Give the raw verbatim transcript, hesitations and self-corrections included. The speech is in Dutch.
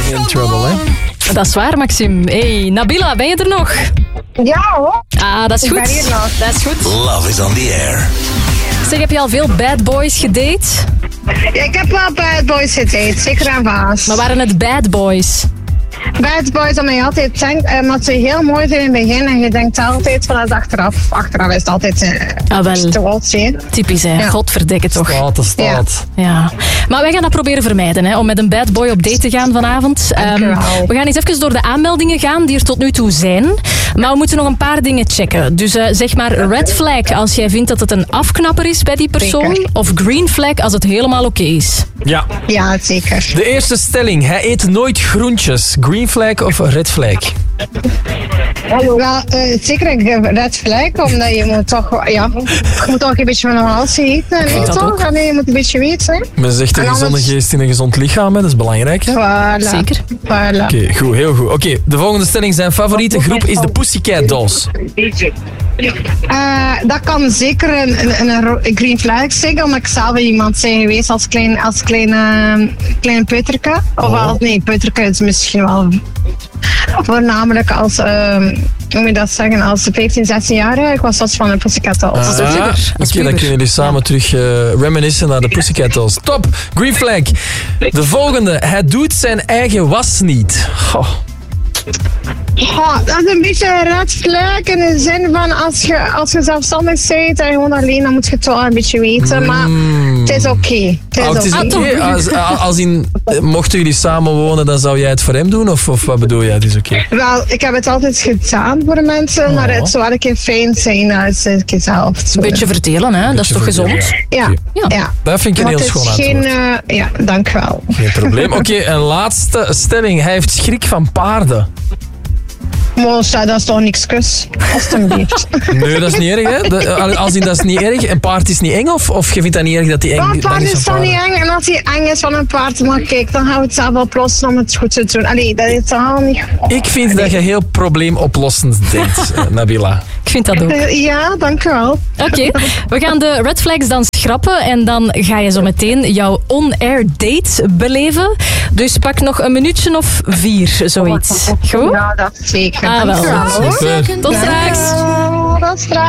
in trouble, hè? Dat is waar, Maxime. Hey, Nabila, ben je er nog? Ja hoor. Ah, dat is Ik goed. ben hier nog. Dat is goed. Love is on the air. Zeg, heb je al veel bad boys gedate? Ja, ik heb wel bad boys gedate, zeker en vast. Maar waren het bad boys? Bad boys, omdat je altijd denkt, eh, omdat ze heel mooi zijn in het begin en je denkt altijd van dat achteraf. Achteraf is het altijd eh, Ah, wel. te wat zien. Typisch, hè? Ja. Godverdikke toch. Staat, de staat. Ja. Maar wij gaan dat proberen vermijden, hè, om met een bad boy op date te gaan vanavond. Um, wel. we gaan eens even door de aanmeldingen gaan die er tot nu toe zijn. Maar we moeten nog een paar dingen checken. Dus uh, zeg maar red flag als jij vindt dat het een afknapper is bij die persoon. Zeker. Of green flag als het helemaal oké is. Ja. Ja, zeker. De eerste stelling. Hij eet nooit groentjes. Green flag of red flag? Wel, eh, zeker een red flag, omdat je moet toch, ja, je moet toch een beetje van een hals eten. Nee, dat toch? ook. Nee, je moet een beetje weten. Hè? Men zegt een En gezonde anders- geest in een gezond lichaam, hè? Dat is belangrijk, hè? Oké, Voilà. Zeker. Voilà. goed, heel goed. Oké, de volgende stelling. Zijn favoriete groep is de Pussycat Dolls. Uh, dat kan zeker een, een, een, ro- een green flag zijn, omdat ik zelf iemand ben geweest als klein, als kleine, kleine peuterke. Of Oh. als, nee, peuterke is misschien wel voornamelijk als, uh, hoe moet je dat zeggen, als vijftien, zestien jaar. Ik was zoals van een Pussycat Dolls. is een Ah, puber. Oké, Dat is dan puber. kunnen jullie samen terug uh, reminiscen naar de Pussycat Dolls. Top! Green flag. De volgende. Hij doet zijn eigen was niet. Goh. Oh, dat is een beetje een red flag in de zin van als je, als je zelfstandig bent en gewoon alleen, dan moet je het wel een beetje weten. Maar het is oké. Het is Oh, het is oké. oké. Als, als in, eh, mochten jullie samen wonen, dan zou jij het voor hem doen? Of, of wat bedoel jij? Het is oké. Wel, ik heb het altijd gedaan voor de mensen, maar het zou wel een keer fijn zijn als ik het zelf Een doe. beetje vertellen, hè? Dat is toch Beetje gezond? vertellen, Ja, Oké. ja. Dat vind ik een Want heel het schoon is geen, antwoord. eh, ja, dank wel. Geen probleem. Oké, een laatste stelling. Hij heeft schrik van paarden. Moos, dat is toch niks kus, alstublieft. Nee, dat is niet erg, hè? De- als in, dat is niet erg. Een paard is niet eng, of, of je vindt dat niet erg dat hij eng Maar een bang paard is is van toch niet paarden? eng? En als hij eng is van een paard, maar kijk, dan gaan we het zelf oplossen om het goed te doen. Allee, dat is toch al niet... Ik vind dat je heel probleemoplossend denkt, eh, Nabila. Ik vind dat ook. Eh, Ja, dank u wel. Oké, we gaan de red flags dan schrappen en dan ga je zo meteen jouw on-air date beleven. Dus pak nog een minuutje of vier, zoiets. Goed? Ja, dat is zeker. Ah, Dank u wel. wel. hoor. Super. Tot straks. Oh, tot straks.